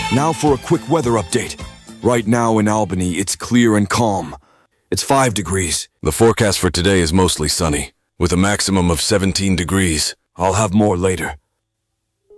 Now for a quick weather update. Right now in Albany, it's clear and calm. It's 5 degrees. The forecast for today is mostly sunny, with a maximum of 17 degrees. I'll have more later.